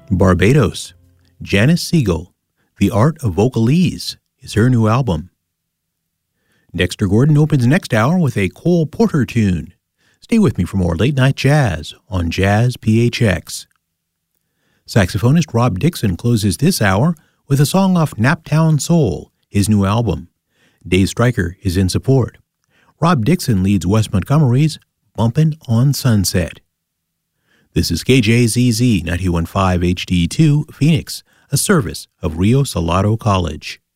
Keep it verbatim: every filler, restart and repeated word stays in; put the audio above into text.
Barbados, Janice Siegel, The Art of Vocalese is her new album. Dexter Gordon opens next hour with a Cole Porter tune. Stay with me for more late-night jazz on Jazz P H X. Saxophonist Rob Dixon closes this hour with a song off Naptown Soul, his new album. Dave Stryker is in support. Rob Dixon leads Wes Montgomery's Bumpin' on Sunset. This is K J Z Z ninety-one point five H D two, Phoenix, a service of Rio Salado College.